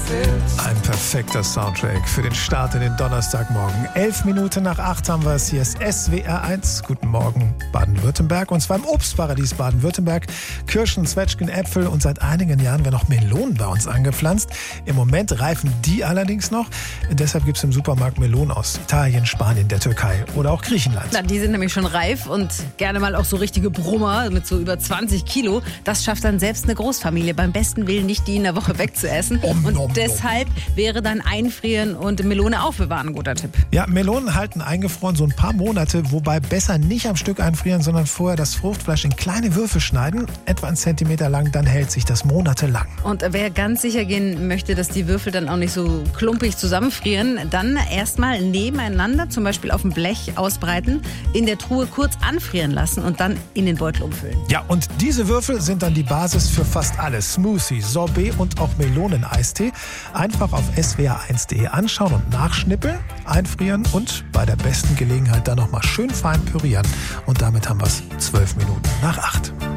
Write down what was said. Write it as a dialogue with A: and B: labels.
A: Ein perfekter Soundtrack für den Start in den Donnerstagmorgen. 11 Minuten nach 8 haben wir es. Hier ist SWR 1. Guten Morgen, Baden-Württemberg. Und zwar im Obstparadies Baden-Württemberg. Kirschen, Zwetschgen, Äpfel und seit einigen Jahren werden auch Melonen bei uns angepflanzt. Im Moment reifen die allerdings noch. Deshalb gibt es im Supermarkt Melonen aus Italien, Spanien, der Türkei oder auch Griechenland.
B: Na, die sind nämlich schon reif und gerne mal auch so richtige Brummer mit so über 20 Kilo. Das schafft dann selbst eine Großfamilie beim besten Willen nicht, die in der Woche wegzuessen. Und deshalb wäre dann Einfrieren und Melone aufbewahren ein guter Tipp.
A: Ja, Melonen halten eingefroren so ein paar Monate, wobei besser nicht am Stück einfrieren, sondern vorher das Fruchtfleisch in kleine Würfel schneiden, etwa 1 Zentimeter lang, dann hält sich das monatelang.
B: Und wer ganz sicher gehen möchte, dass die Würfel dann auch nicht so klumpig zusammenfrieren, dann erstmal nebeneinander, zum Beispiel auf dem Blech ausbreiten, in der Truhe kurz anfrieren lassen und dann in den Beutel umfüllen.
A: Ja, und diese Würfel sind dann die Basis für fast alles. Smoothie, Sorbet und auch Meloneneistee. Einfach auf swr1.de anschauen und nachschnippeln, einfrieren und bei der besten Gelegenheit dann nochmal schön fein pürieren. Und damit haben wir es 12 Minuten nach 8.